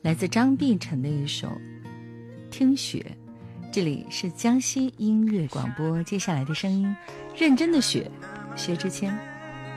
来自张碧晨的一首《听雪》。这里是江西音乐广播，接下来的声音，认真的雪，薛之谦。